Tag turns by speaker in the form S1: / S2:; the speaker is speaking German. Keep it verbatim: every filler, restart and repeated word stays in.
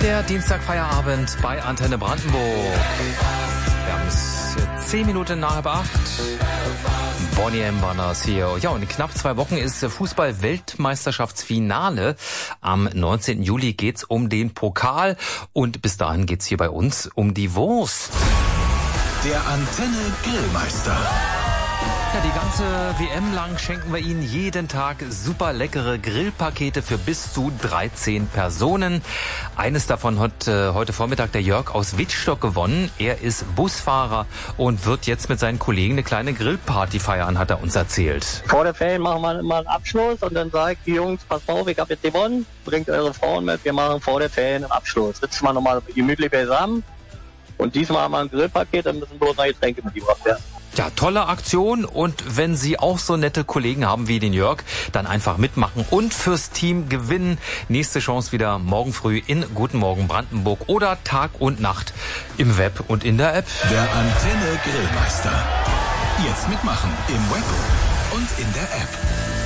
S1: Der Dienstagfeierabend bei Antenne Brandenburg. Wir haben es zehn Minuten nach halb acht. Bonnie M. war das hier. Ja, und in knapp zwei Wochen ist Fußball-Weltmeisterschaftsfinale. Am neunzehnten Juli geht's um den Pokal. Und bis dahin geht's hier bei uns um die Wurst.
S2: Der Antenne Grillmeister.
S1: Ja, die ganze W M lang schenken wir Ihnen jeden Tag super leckere Grillpakete für bis zu dreizehn Personen. Eines davon hat äh, heute Vormittag der Jörg aus Wittstock gewonnen. Er ist Busfahrer und wird jetzt mit seinen Kollegen eine kleine Grillparty feiern, hat er uns erzählt.
S3: Vor der Ferien machen wir immer einen Abschluss und dann sage ich, die Jungs, passt auf, ich habe jetzt gewonnen, bringt eure Frauen mit, wir machen vor der Ferien einen Abschluss. Sitzen wir nochmal gemütlich beisammen und diesmal haben wir ein Grillpaket, dann müssen bloß noch Getränke mitgebracht werden.
S1: Ja, tolle Aktion, und wenn Sie auch so nette Kollegen haben wie den Jörg, dann einfach mitmachen und fürs Team gewinnen. Nächste Chance wieder morgen früh in Guten Morgen Brandenburg oder Tag und Nacht im Web und in der App.
S2: Der Antenne Grillmeister. Jetzt mitmachen im Web und in der App.